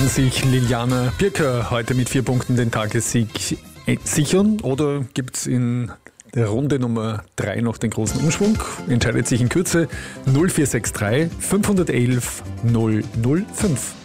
Kann sich Liliana Birker heute mit 4 Punkten den Tagessieg sichern oder gibt es in der Runde Nummer 3 noch den großen Umschwung? Entscheidet sich in Kürze. 0463 511 005.